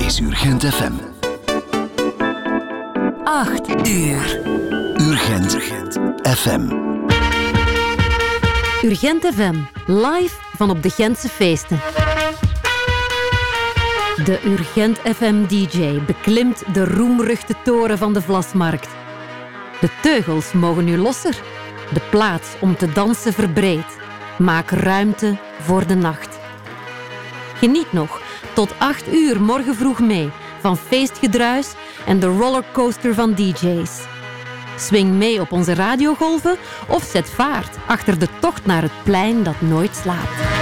is Urgent FM. 8 uur. Urgent FM. Urgent FM, live van op de Gentse feesten. De Urgent FM-dj beklimt de roemruchte toren van de Vlasmarkt. De teugels mogen nu losser. De plaats om te dansen verbreedt. Maak ruimte voor de nacht. Geniet nog tot 8 uur morgen vroeg mee van feestgedruis en de rollercoaster van DJ's. Swing mee op onze radiogolven of zet vaart achter de tocht naar het plein dat nooit slaapt.